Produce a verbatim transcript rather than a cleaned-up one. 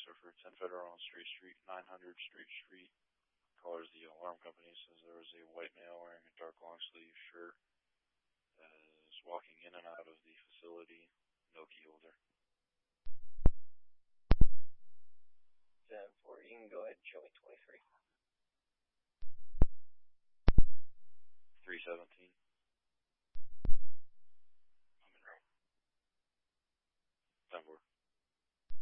surfer, ten Federal on Straight Street, nine hundred Straight Street. Callers the alarm company, says there was a white male wearing a dark long sleeve shirt that is walking in and out of the facility, no key holder. ten four, you can go ahead and show me twenty-three.